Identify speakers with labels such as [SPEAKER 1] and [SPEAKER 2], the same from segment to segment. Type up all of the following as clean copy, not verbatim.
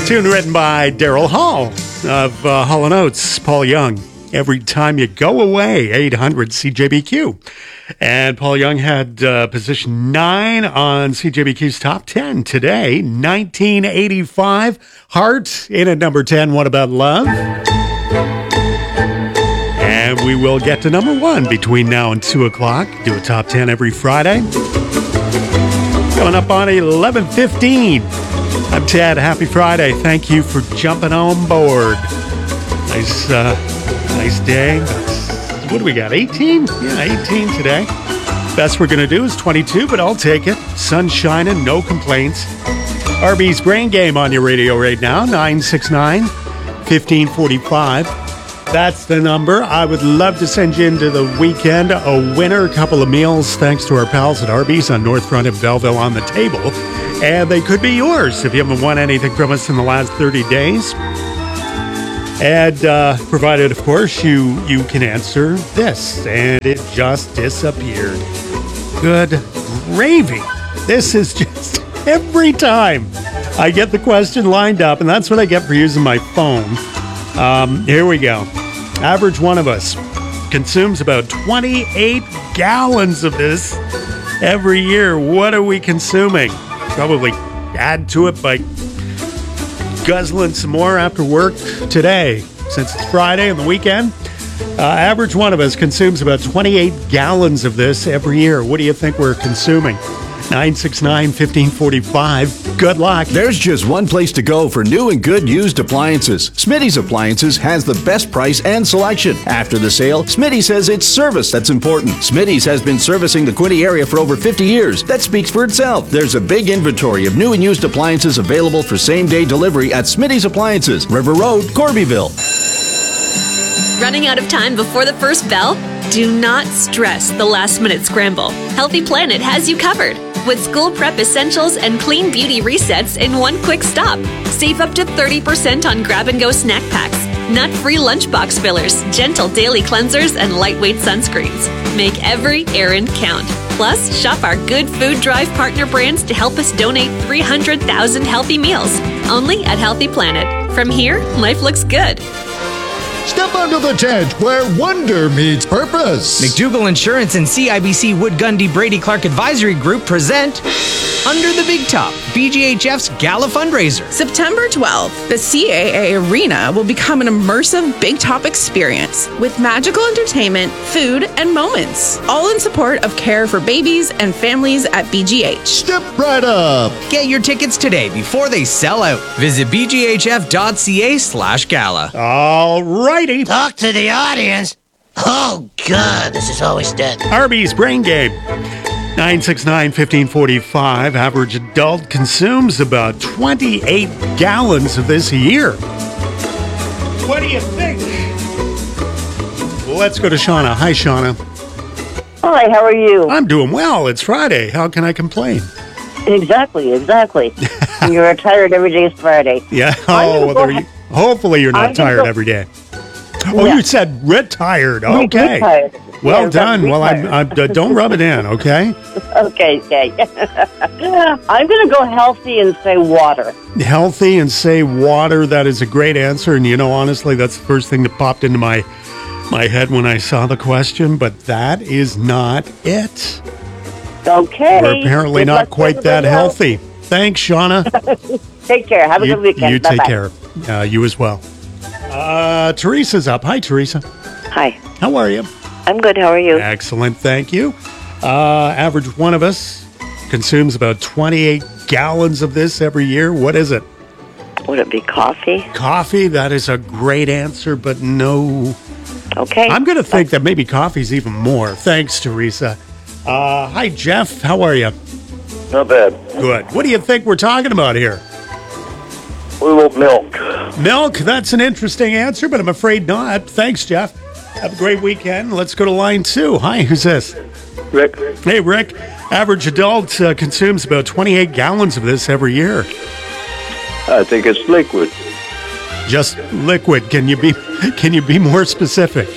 [SPEAKER 1] Tune written by Daryl Hall of Hall & Oates, Paul Young. Every time you go away, 800 CJBQ. And Paul Young had position 9 on CJBQ's top 10 today. 1985, Heart in at number 10, What About Love? And we will get to number 1 between now and 2 o'clock. Do a top 10 every Friday. Coming up on 11:15. I'm Ted. Happy Friday. Thank you for jumping on board. Nice day. What do we got? 18? Yeah, 18 today. Best we're going to do is 22, but I'll take it. Sun shining, no complaints. RB's Brain Game on your radio right now, 969-1545. That's the number. I would love to send you into the weekend a winner, a couple of meals, thanks to our pals at Arby's on North Front of Belleville on the table. And they could be yours if you haven't won anything from us in the last 30 days. And provided, of course, you can answer this. And it just disappeared. Good gravy. This is just every time I get the question lined up, and that's what I get for using my phone. Here we go. Average one of us consumes about 28 gallons of this every year. What are we consuming? Probably add to it by guzzling some more after work today, since it's Friday and the weekend. Average one of us consumes about 28 gallons of this every year. What do you think we're consuming? 969-1545. Good luck.
[SPEAKER 2] There's just one place to go for new and good used appliances. Smitty's Appliances has the best price and selection. After the sale, Smitty says it's service that's important. Smitty's has been servicing the Quinte area for over 50 years. That speaks for itself. There's a big inventory of new and used appliances available for same-day delivery at Smitty's Appliances, River Road, Corbyville.
[SPEAKER 3] Running out of time before the first bell? Do not stress the last-minute scramble. Healthy Planet has you covered with school prep essentials and clean beauty resets in one quick stop. Save up to 30% on grab-and-go snack packs, nut-free lunchbox fillers, gentle daily cleansers, and lightweight sunscreens. Make every errand count. Plus, shop our Good Food Drive partner brands to help us donate 300,000 healthy meals. Only at Healthy Planet. From here, life looks good.
[SPEAKER 4] Step under the tent where wonder meets purpose.
[SPEAKER 5] McDougall Insurance and CIBC Wood Gundy Brady Clark Advisory Group present Under the Big Top, BGHF's Gala fundraiser.
[SPEAKER 6] September 12th, the CAA Arena will become an immersive Big Top experience with magical entertainment, food, and moments, all in support of care for babies and families at BGH.
[SPEAKER 4] Step right up.
[SPEAKER 5] Get your tickets today before they sell out. Visit bghf.ca/gala.
[SPEAKER 1] All righty.
[SPEAKER 7] Talk to the audience. Oh, God, this is always dead.
[SPEAKER 1] Arby's Brain Game. 969-1545. Average adult consumes about 28 gallons of this a year. What do you think? Let's go to Shauna. Hi, Shauna.
[SPEAKER 8] Hi, how are you?
[SPEAKER 1] I'm doing well. It's Friday. How can I complain?
[SPEAKER 8] Exactly. You're tired every day is Friday.
[SPEAKER 1] Yeah. Hopefully you're not tired every day. Oh, yeah. You said retired. Okay.
[SPEAKER 8] Retired.
[SPEAKER 1] Well
[SPEAKER 8] yes,
[SPEAKER 1] done. Well, I'm don't rub it in, okay?
[SPEAKER 8] Okay. I'm going to go healthy and say water.
[SPEAKER 1] Healthy and say water. That is a great answer. And, honestly, that's the first thing that popped into my head when I saw the question. But that is not it.
[SPEAKER 8] Okay.
[SPEAKER 1] We're apparently not quite that healthy. Thanks, Shauna.
[SPEAKER 8] Take care. Have a good weekend.
[SPEAKER 1] You take care. You as well. Teresa's up. Hi, Teresa.
[SPEAKER 9] Hi.
[SPEAKER 1] How are you?
[SPEAKER 9] I'm good. How are you?
[SPEAKER 1] Excellent. Thank you. Average one of us consumes about 28 gallons of this every year. What is it?
[SPEAKER 9] Would it be coffee?
[SPEAKER 1] Coffee. That is a great answer, but no.
[SPEAKER 9] Okay.
[SPEAKER 1] I'm going to think that maybe coffee's even more. Thanks, Teresa. Hi, Jeff. How are you?
[SPEAKER 10] Not bad.
[SPEAKER 1] Good. What do you think we're talking about here?
[SPEAKER 10] We want milk.
[SPEAKER 1] Milk? That's an interesting answer, but I'm afraid not. Thanks, Jeff. Have a great weekend. Let's go to line 2. Hi, who's this?
[SPEAKER 10] Rick.
[SPEAKER 1] Hey, Rick. Average adult consumes about 28 gallons of this every year.
[SPEAKER 10] I think it's liquid.
[SPEAKER 1] Just liquid. Can you be more specific?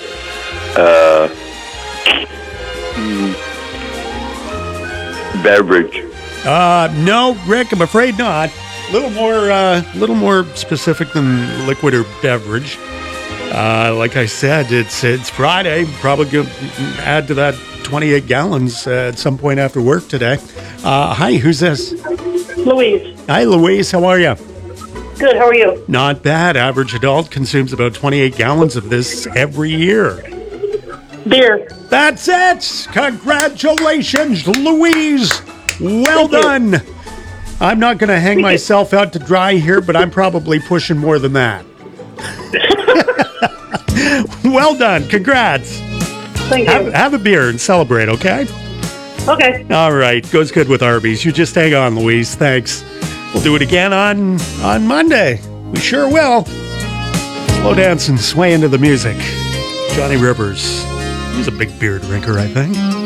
[SPEAKER 10] Beverage.
[SPEAKER 1] No, Rick, I'm afraid not. little more specific than liquid or beverage. Like I said, it's Friday. Probably going to add to that 28 gallons at some point after work today. Hi, who's this?
[SPEAKER 11] Louise.
[SPEAKER 1] Hi, Louise. How are you?
[SPEAKER 11] Good. How are you?
[SPEAKER 1] Not bad. Average adult consumes about 28 gallons of this every year.
[SPEAKER 11] Beer.
[SPEAKER 1] That's it. Congratulations, Louise. Well done. I'm not going to hang myself out to dry here, but I'm probably pushing more than that. Well done. Congrats.
[SPEAKER 11] Thank you.
[SPEAKER 1] Have a beer and celebrate, okay?
[SPEAKER 11] Okay.
[SPEAKER 1] All right. Goes good with Arby's. You just hang on, Louise. Thanks. We'll do it again on Monday. We sure will. Slow dance and sway into the music. Johnny Rivers. He's a big beer drinker, I think.